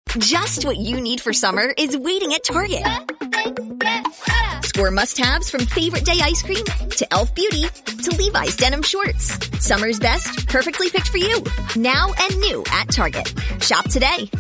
Just what you need for summer is waiting at Target. Score must-haves from favorite day ice cream to Elf Beauty to Levi's denim shorts. Summer's best, perfectly picked for you. Now and new at Target. Shop today.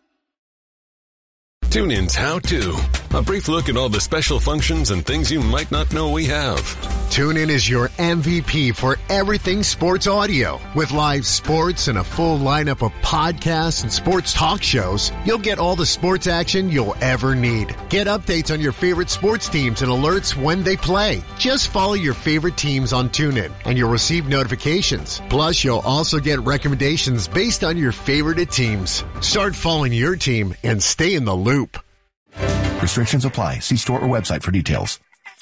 TuneIn's How To. A brief look at all the special functions and things you might not know we have. TuneIn is your MVP for everything sports audio. With live sports and a full lineup of podcasts and sports talk shows, you'll get all the sports action you'll ever need. Get updates on your favorite sports teams and alerts when they play. Just follow your favorite teams on TuneIn and you'll receive notifications. Plus, you'll also get recommendations based on your favorite teams. Start following your team and stay in the loop. Restrictions apply. See store or website for details.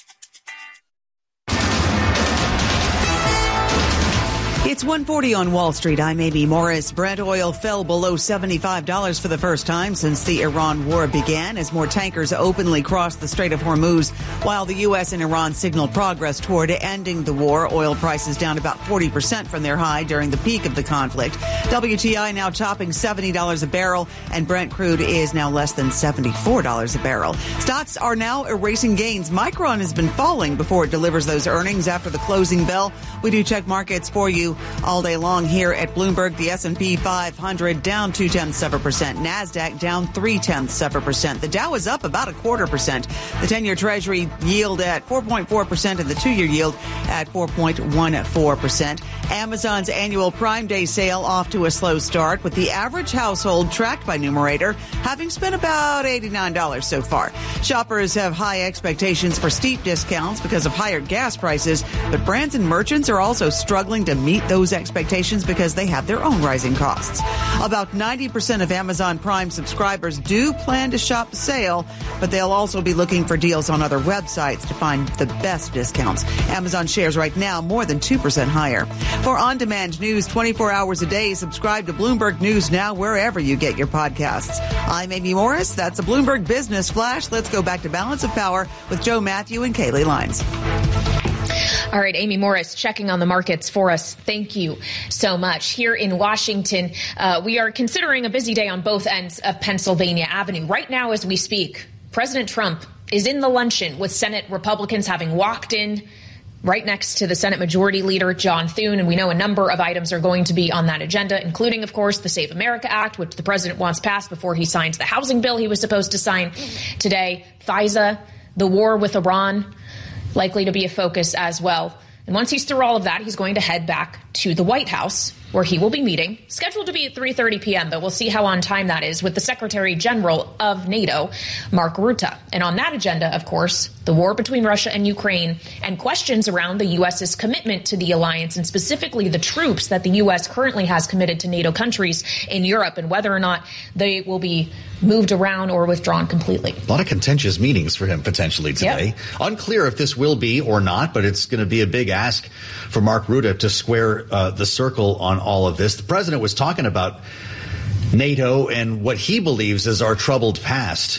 It's 1:40 on Wall Street. I'm Amy Morris. Brent oil fell below $75 for the first time since the Iran war began as more tankers openly crossed the Strait of Hormuz. While the U.S. and Iran signaled progress toward ending the war, oil prices down about 40% from their high during the peak of the conflict. WTI now topping $70 a barrel, and Brent crude is now less than $74 a barrel. Stocks are now erasing gains. Micron has been falling before it delivers those earnings after the closing bell. We do check markets for you all day long here at Bloomberg. The S&P 500 down 0.2%. NASDAQ down 0.3%. The Dow is up about 0.25%. The 10-year Treasury yield at 4.4% and the 2-year yield at 4.14%. Amazon's annual Prime Day sale off to a slow start, with the average household tracked by Numerator having spent about $89 so far. Shoppers have high expectations for steep discounts because of higher gas prices, but brands and merchants are also struggling to meet those expectations because they have their own rising costs. About 90% of Amazon Prime subscribers do plan to shop the sale, but they'll also be looking for deals on other websites to find the best discounts. Amazon shares right now more than 2% higher. For on-demand news 24 hours a day, subscribe to Bloomberg News Now wherever you get your podcasts. I'm Amy Morris. That's a Bloomberg Business Flash. Let's go back to Balance of Power with Joe Matthew and Kaylee Lines. All right, Amy Morris checking on the markets for us. Thank you so much. Here in Washington, we are considering a busy day on both ends of Pennsylvania Avenue. Right now, as we speak, President Trump is in the luncheon with Senate Republicans, having walked in right next to the Senate Majority Leader, John Thune. And we know a number of items are going to be on that agenda, including, of course, the Save America Act, which the president wants passed before he signs the housing bill he was supposed to sign today. FISA, the war with Iran, likely to be a focus as well. And once he's through all of that, he's going to head back to the White House, where he will be meeting, scheduled to be at 3:30 p.m., but we'll see how on time that is, with the Secretary General of NATO, Mark Rutte. And on that agenda, of course, the war between Russia and Ukraine and questions around the U.S.'s commitment to the alliance, and specifically the troops that the U.S. currently has committed to NATO countries in Europe, and whether or not they will be moved around or withdrawn completely. A lot of contentious meetings for him potentially today. Yep. Unclear if this will be or not, but it's going to be a big ask for Mark Rutte to square the circle on all of this. The president was talking about NATO and what he believes is our troubled past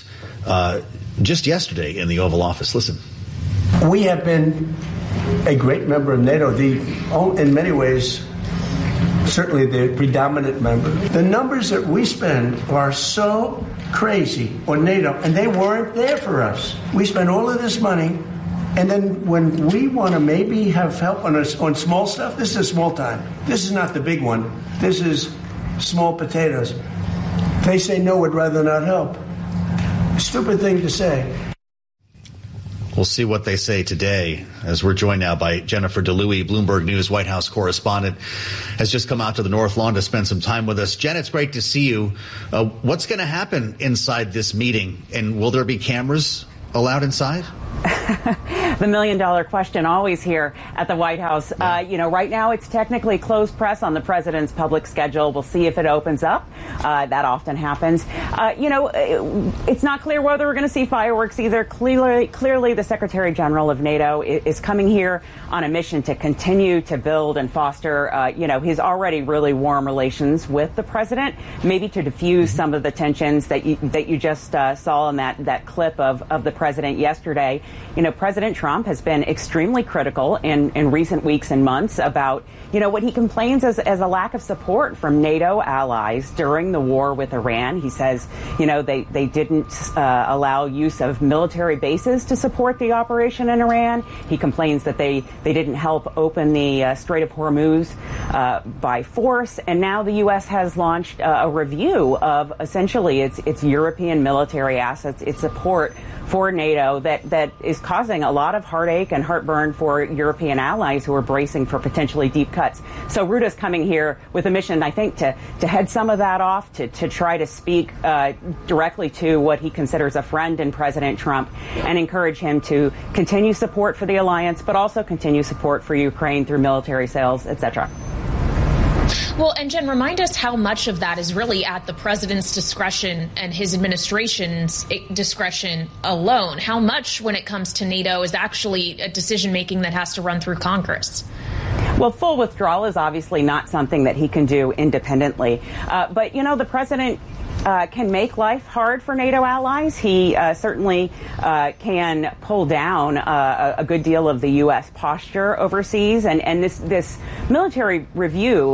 just yesterday in the Oval Office. Listen. We have been a great member of NATO, in many ways, certainly the predominant member. The numbers that we spend are so crazy on NATO, and they weren't there for us. We spend all of this money, and then when we want to maybe have help on small stuff, this is small time. This is not the big one. This is small potatoes. They say no, would rather not help. Stupid thing to say. We'll see what they say today, as we're joined now by Jennifer DeLuey, Bloomberg News White House correspondent, has just come out to the North Lawn to spend some time with us. Jen, it's great to see you. What's going to happen inside this meeting, and will there be cameras allowed inside? The million-dollar question always here at the White House. Right now it's technically closed press on the president's public schedule. We'll see if it opens up. That often happens. It's not clear whether we're going to see fireworks either. Clearly, the Secretary General of NATO is coming here on a mission to continue to build and foster, his already really warm relations with the president, maybe to diffuse some of the tensions that you just saw in that clip of the president yesterday. President Trump has been extremely critical in recent weeks and months about, what he complains as a lack of support from NATO allies during the war with Iran. He says, they didn't allow use of military bases to support the operation in Iran. He complains that they didn't help open the Strait of Hormuz by force. And now the U.S. has launched a review of essentially its European military assets, its support for NATO that is causing a lot of heartache and heartburn for European allies who are bracing for potentially deep cuts. So Ruta's coming here with a mission, I think, to head some of that off, to try to speak directly to what he considers a friend in President Trump and encourage him to continue support for the alliance, but also continue support for Ukraine through military sales, etc. Well, and Jen, remind us how much of that is really at the president's discretion and his administration's discretion alone. How much, when it comes to NATO, is actually a decision-making that has to run through Congress? Well, full withdrawal is obviously not something that he can do independently. But, the president can make life hard for NATO allies. He certainly can pull down a good deal of the U.S. posture overseas. And this military review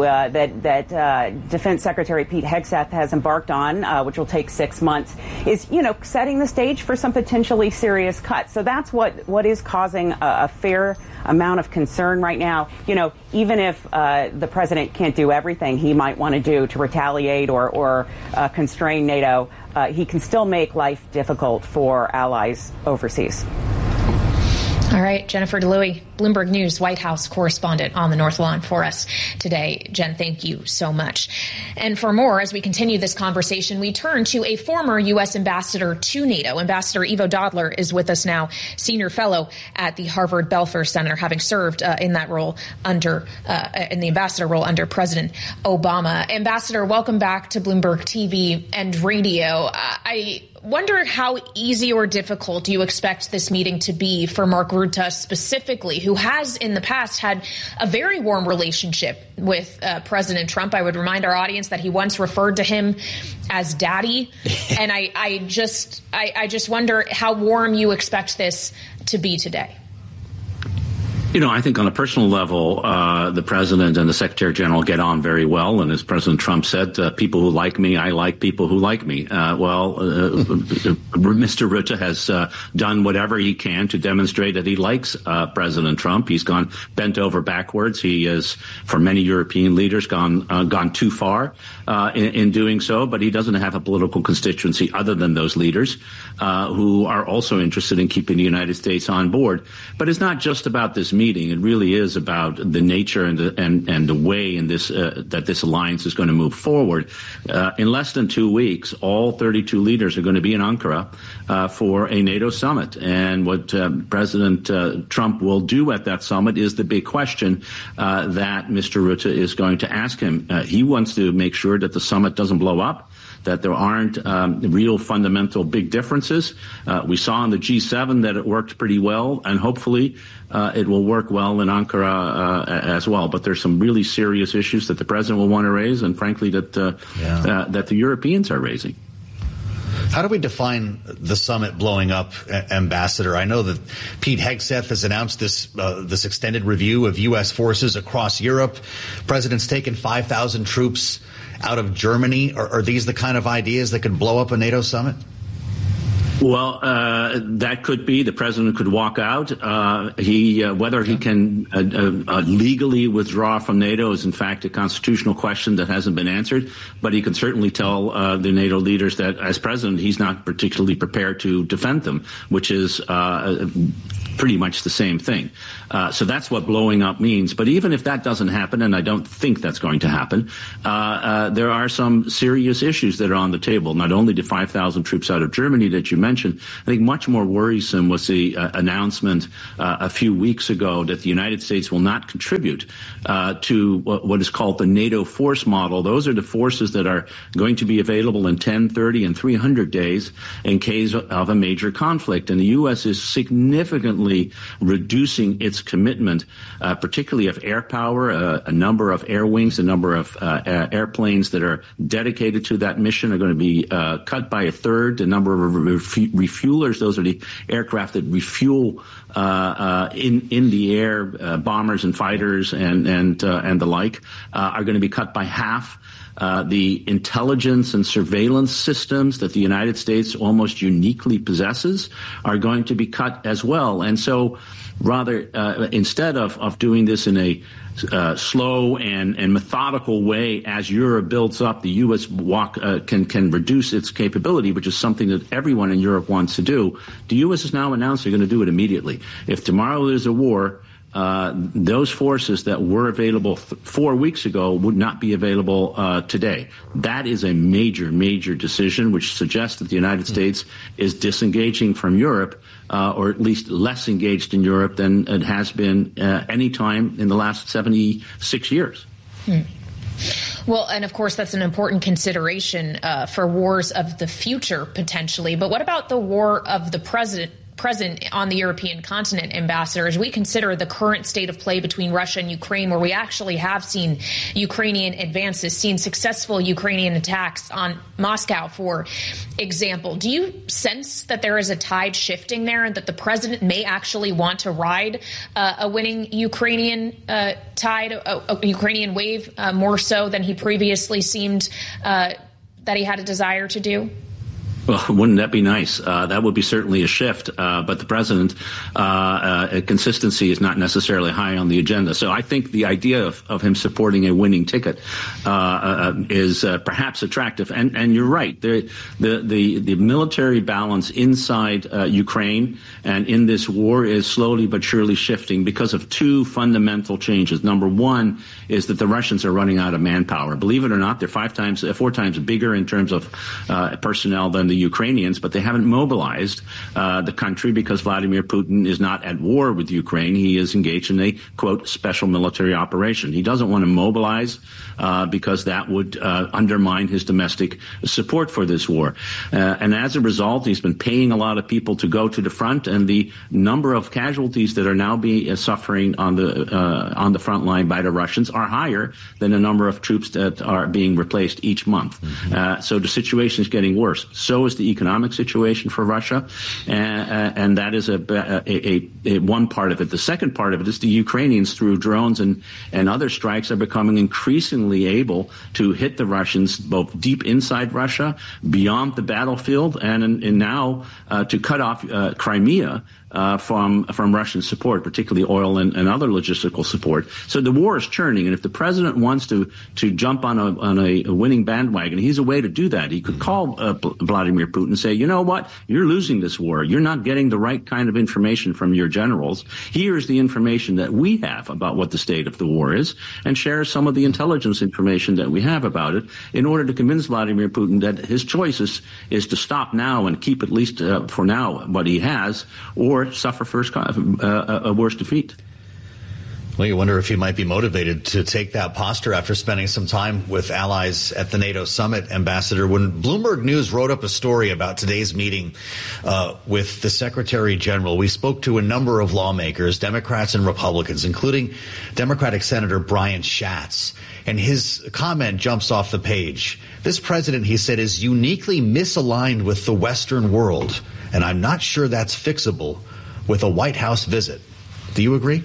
that Defense Secretary Pete Hegseth has embarked on, which will take 6 months, is, setting the stage for some potentially serious cuts. So that's what is causing a fair amount of concern right now. Even if the president can't do everything he might want to do to retaliate or constrain NATO, he can still make life difficult for allies overseas. All right, Jennifer DeLuey, Bloomberg News White House correspondent on the North Lawn for us today. Jen, thank you so much. And for more, as we continue this conversation, we turn to a former U.S. ambassador to NATO. Ambassador Ivo Dodler is with us now, senior fellow at the Harvard Belfer Center, having served in that role in the ambassador role under President Obama. Ambassador, welcome back to Bloomberg TV and radio. I wonder how easy or difficult you expect this meeting to be for Mark Rutte specifically, who has in the past had a very warm relationship with President Trump. I would remind our audience that he once referred to him as daddy. And I just wonder how warm you expect this to be today. I think on a personal level, the president and the secretary general get on very well. And as President Trump said, people who like me, I like people who like me. Mr. Rutte has done whatever he can to demonstrate that he likes President Trump. He's gone bent over backwards. He has, for many European leaders, gone too far in doing so. But he doesn't have a political constituency other than those leaders who are also interested in keeping the United States on board. But it's not just about this meeting. It really is about the nature and the way in this that this alliance is going to move forward. In less than 2 weeks, all 32 leaders are going to be in Ankara for a NATO summit. And what President Trump will do at that summit is the big question that Mr. Rutte is going to ask him. He wants to make sure that the summit doesn't blow up, that there aren't real fundamental big differences. We saw in the G7 that it worked pretty well, and hopefully it will work well in Ankara as well. But there's some really serious issues that the president will want to raise, and frankly that that the Europeans are raising. How do we define the summit blowing up, Ambassador? I know that Pete Hegseth has announced this extended review of U.S. forces across Europe. President's taken 5,000 troops out of Germany. Are these the kind of ideas that could blow up a NATO summit? Well, that could be. The president could walk out. Whether he can legally withdraw from NATO is, in fact, a constitutional question that hasn't been answered. But he can certainly tell the NATO leaders that, as president, he's not particularly prepared to defend them, which is pretty much the same thing. So that's what blowing up means. But even if that doesn't happen, and I don't think that's going to happen, there are some serious issues that are on the table. Not only the 5,000 troops out of Germany that you mentioned, I think much more worrisome was the announcement a few weeks ago that the United States will not contribute to what is called the NATO force model. Those are the forces that are going to be available in 10, 30, and 300 days in case of a major conflict. And the U.S. is significantly certainly reducing its commitment, particularly of air power, a number of air wings, a number of airplanes that are dedicated to that mission are going to be cut by a third. The number of refuelers, those are the aircraft that refuel in the air, bombers and fighters and the like, are going to be cut by half. The intelligence and surveillance systems that the United States almost uniquely possesses are going to be cut as well. And so rather, instead of doing this in a slow and methodical way as Europe builds up, the U.S. can reduce its capability, which is something that everyone in Europe wants to do. The U.S. has now announced they're going to do it immediately. If tomorrow there's a war, those forces that were available 4 weeks ago would not be available today. That is a major, major decision, which suggests that the United States is disengaging from Europe, or at least less engaged in Europe than it has been any time in the last 76 years. Well, and of course, that's an important consideration for wars of the future, potentially. But what about the war of the present on the European continent, Ambassador, as we consider the current state of play between Russia and Ukraine, where we actually have seen Ukrainian advances, seen successful Ukrainian attacks on Moscow, for example. Do you sense that there is a tide shifting there and that the president may actually want to ride a winning Ukrainian tide, a Ukrainian wave, more so than he previously seemed that he had a desire to do? Well, wouldn't that be nice? That would be certainly a shift. But the president, consistency is not necessarily high on the agenda. So I think the idea of him supporting a winning ticket is perhaps attractive. And you're right. The military balance inside Ukraine and in this war is slowly but surely shifting because of two fundamental changes. Number one is that the Russians are running out of manpower. Believe it or not, they're 4 times bigger in terms of personnel than the Ukrainians, but they haven't mobilized the country because Vladimir Putin is not at war with Ukraine. He is engaged in a, quote, special military operation. He doesn't want to mobilize because that would undermine his domestic support for this war. And as a result, he's been paying a lot of people to go to the front, and the number of casualties that are now suffering on the front line by the Russians are higher than the number of troops that are being replaced each month. So the situation is getting worse. So is the economic situation for Russia, and that is a one part of it. The second part of it is the Ukrainians, through drones and other strikes, are becoming increasingly able to hit the Russians both deep inside Russia, beyond the battlefield, and now to cut off Crimea from Russian support, particularly oil and other logistical support. So the war is churning, and if the president wants to jump on a winning bandwagon, he's a way to do that. He could call Vladimir Putin and say, you know what, you're losing this war. You're not getting the right kind of information from your generals. Here's the information that we have about what the state of the war is, and share some of the intelligence information that we have about it in order to convince Vladimir Putin that his choice is to stop now and keep at least for now what he has, or suffer a worse defeat. Well, you wonder if he might be motivated to take that posture after spending some time with allies at the NATO summit, Ambassador. When Bloomberg News wrote up a story about today's meeting with the Secretary General, we spoke to a number of lawmakers, Democrats and Republicans, including Democratic Senator Brian Schatz. And his comment jumps off the page. This president, he said, is uniquely misaligned with the Western world, and I'm not sure that's fixable with a White House visit. Do you agree?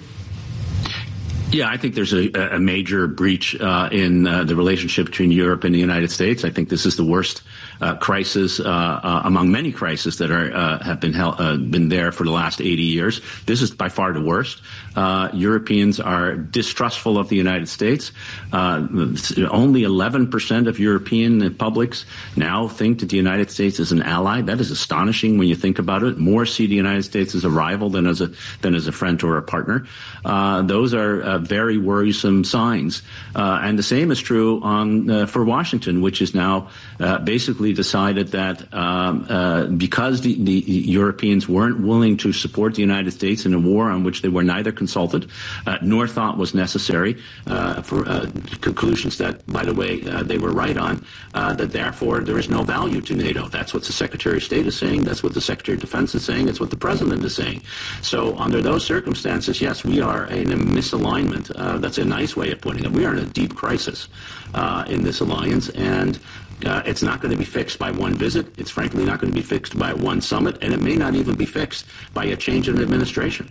Yeah, I think there's a major breach in the relationship between Europe and the United States. I think this is the worst crisis among many crises that have been there for the last 80 years. This is by far the worst. Europeans are distrustful of the United States. Only 11% of European publics now think that the United States is an ally. That is astonishing when you think about it. More see the United States as a rival than as a friend or a partner. Those are very worrisome signs. And the same is true for Washington, which is now basically decided that because the Europeans weren't willing to support the United States in a war on which they were neither consulted nor thought was necessary, for conclusions that, by the way, they were right on, that therefore there is no value to NATO. That's what the Secretary of State is saying. That's what the Secretary of Defense is saying. It's what the President is saying. So under those circumstances, yes, we are in a misalignment. That's a nice way of putting it. We are in a deep crisis in this alliance, and it's not going to be fixed by one visit. It's frankly not going to be fixed by one summit, and it may not even be fixed by a change in administration.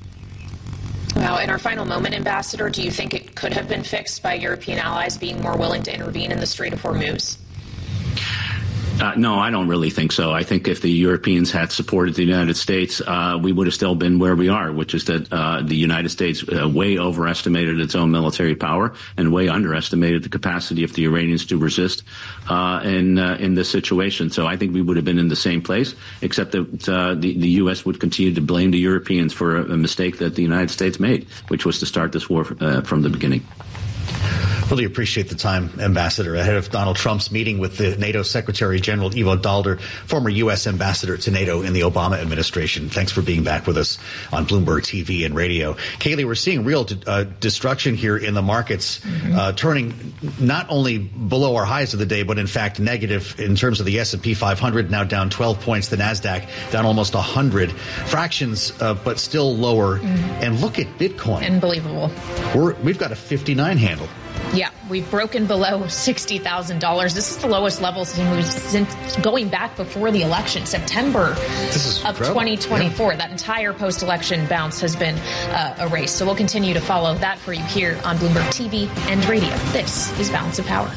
Well, in our final moment, Ambassador, do you think it could have been fixed by European allies being more willing to intervene in the Strait of Hormuz? No, I don't really think so. I think if the Europeans had supported the United States, we would have still been where we are, which is that the United States way overestimated its own military power and way underestimated the capacity of the Iranians to resist in this situation. So I think we would have been in the same place, except that the U.S. would continue to blame the Europeans for a mistake that the United States made, which was to start this war from the beginning. Really appreciate the time, Ambassador. Ahead of Donald Trump's meeting with the NATO Secretary General Ivo Daalder, former U.S. Ambassador to NATO in the Obama administration. Thanks for being back with us on Bloomberg TV and radio. Kayleigh, we're seeing real destruction here in the markets, turning not only below our highs of the day, but in fact negative in terms of the S&P 500, now down 12 points. The NASDAQ down almost 100. Fractions, but still lower. And look at Bitcoin. Unbelievable. We've got a 59 handle. Yeah, we've broken below $60,000. This is the lowest level since going back before the election, September of 2024. Yeah. That entire post-election bounce has been erased. So we'll continue to follow that for you here on Bloomberg TV and radio. This is Balance of Power.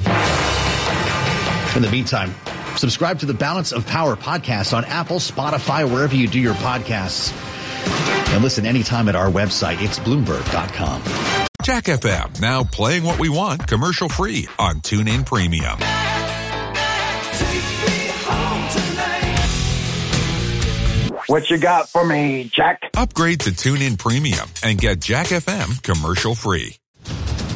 In the meantime, subscribe to the Balance of Power podcast on Apple, Spotify, wherever you do your podcasts. And listen anytime at our website. It's Bloomberg.com. Jack FM, now playing what we want commercial-free on TuneIn Premium. What you got for me, Jack? Upgrade to TuneIn Premium and get Jack FM commercial-free.